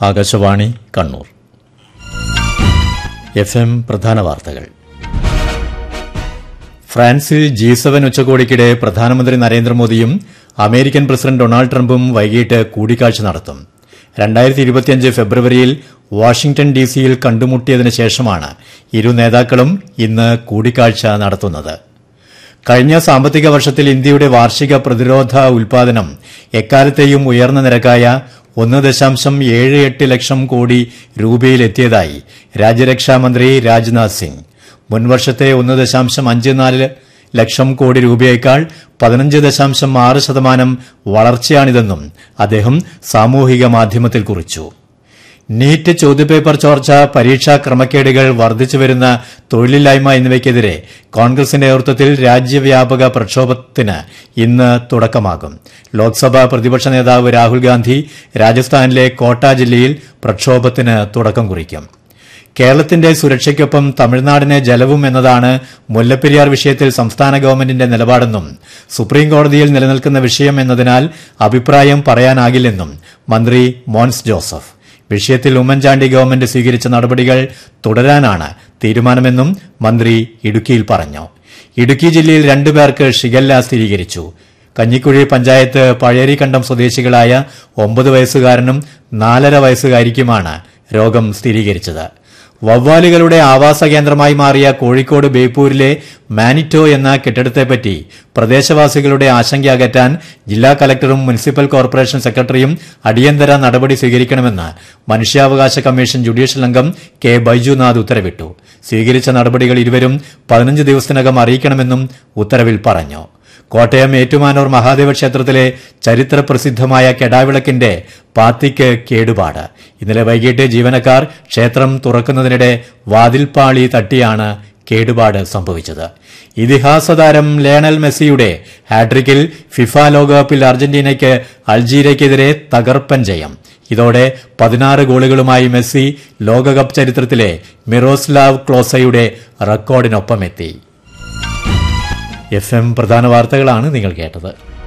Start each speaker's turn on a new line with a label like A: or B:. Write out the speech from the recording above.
A: Akashvani Kannur. FM പ്രധാന വാർത്തകൾ. ഫ്രാൻസിൽ G7 ഉച്ചകോടിക്കിടെ പ്രധാനമന്ത്രി നരേന്ദ്രമോദിയും അമേരിക്കൻ പ്രസിഡന്റ് ഡൊണാൾഡ് ട്രംപും വൈകിട്ട് കൂടിക്കാഴ്ച നടത്തും. 2025 ഫെബ്രുവരിയിൽ വാഷിംഗ്ടൺ DC-യിൽ കണ്ടുമുട്ടിയതിനു ശേഷമാണ് ഇരു നേതാക്കളും ഇന്ന് കൂടിക്കാഴ്ച നടത്തുന്നത്. കഴിഞ്ഞ സാമ്പത്തിക വർഷത്തിൽ ഇന്ത്യയുടെ വാർഷിക പ്രതിരോധ ഉൽപാദനം എക്കാലത്തെയും ഉയർന്ന നിരക്കായ 1.78 ലക്ഷം കോടി രൂപയിലെത്തിയതായി രാജ്യരക്ഷാമന്ത്രി രാജ്നാഥ് സിംഗ്. മുൻവർഷത്തെ 1.54 ലക്ഷം കോടി രൂപയേക്കാൾ 15.6% വളർച്ചയാണിതെന്നും അദ്ദേഹം സാമൂഹിക മാധ്യമത്തിൽ കുറിച്ചു. നീറ്റ് ചോദ്യപേപ്പർ ചോർച്ച, പരീക്ഷാ ക്രമക്കേടുകൾ, വർദ്ധിച്ചുവരുന്ന തൊഴിലില്ലായ്മ എന്നിവയ്ക്കെതിരെ കോൺഗ്രസിന്റെ നേതൃത്വത്തിൽ രാജ്യവ്യാപക പ്രക്ഷോഭത്തിന് ഇന്ന് തുടക്കമാകും. ലോക്സഭാ പ്രതിപക്ഷ നേതാവ് രാഹുൽ ഗാന്ധി രാജസ്ഥാനിലെ കോട്ട ജില്ലയിൽ പ്രക്ഷോഭത്തിന് തുടക്കം കുറിക്കും. കേരളത്തിന്റെ സുരക്ഷയ്ക്കൊപ്പം തമിഴ്നാടിന് ജലവും എന്നതാണ് മുല്ലപ്പെരിയാർ വിഷയത്തിൽ സംസ്ഥാന ഗവൺമെന്റിന്റെ നിലപാടെന്നും സുപ്രീംകോടതിയിൽ നിലനിൽക്കുന്ന വിഷയം എന്നതിനാൽ അഭിപ്രായം പറയാനാകില്ലെന്നും മന്ത്രി മോൻസ് ജോസഫ്. വിഷയത്തിൽ ഉമ്മൻചാണ്ടി ഗവൺമെന്റ് സ്വീകരിച്ച നടപടികൾ തുടരാനാണ് തീരുമാനമെന്നും മന്ത്രി ഇടുക്കിയിൽ പറഞ്ഞു. ഇടുക്കി ജില്ലയിൽ 2 പേർക്ക് ഷിഗല്ല സ്ഥിരീകരിച്ചു. കഞ്ഞിക്കുഴി പഞ്ചായത്ത് പഴയരിക്കണ്ടം സ്വദേശികളായ 9 വയസ്സുകാരനും 4.5 വയസ്സുകാരിക്കുമാണ് രോഗം സ്ഥിരീകരിച്ചത്. വവ്വാലുകളുടെ ആവാസ കേന്ദ്രമായി മാറിയ കോഴിക്കോട് ബേപ്പൂരിലെ മാനിറ്റോ എന്ന കെട്ടിടത്തെപ്പറ്റി പ്രദേശവാസികളുടെ ആശങ്ക അകറ്റാൻ ജില്ലാ കലക്ടറും മുനിസിപ്പൽ കോർപ്പറേഷൻ സെക്രട്ടറിയും അടിയന്തര നടപടി സ്വീകരിക്കണമെന്ന് മനുഷ്യാവകാശ കമ്മീഷൻ ജുഡീഷ്യൽ അംഗം കെ ബൈജുനാഥ് ഉത്തരവിട്ടു. സ്വീകരിച്ച നടപടികൾ ഇരുവരും 15 ദിവസത്തിനകം അറിയിക്കണമെന്നും ഉത്തരവിൽ പറഞ്ഞു. കോട്ടയം ഏറ്റുമാനൂർ മഹാദേവ ക്ഷേത്രത്തിലെ ചരിത്ര പ്രസിദ്ധമായ കെടാവിളക്കിന്റെ പാത്തിക്ക് കേടുപാട്. ഇന്നലെ വൈകിട്ട് ജീവനക്കാർ ക്ഷേത്രം തുറക്കുന്നതിനിടെ വാതിൽപ്പാളി തട്ടിയാണ് കേടുപാട് സംഭവിച്ചത്. ഇതിഹാസ താരം ലയണൽ മെസ്സിയുടെ ഹാട്രിക്കിൽ ഫിഫ ലോകകപ്പിൽ അർജന്റീനയ്ക്ക് അൾജീരിയയ്ക്കെതിരെ തകർപ്പൻ ജയം. ഇതോടെ 16 ഗോളുകളുമായി മെസ്സി ലോകകപ്പ് ചരിത്രത്തിലെ മിറോസ്ലാവ് ക്ലോസയുടെ റെക്കോർഡിനൊപ്പമെത്തി. FM പ്രധാന വാർത്തകളാണ് നിങ്ങൾ കേട്ടത്.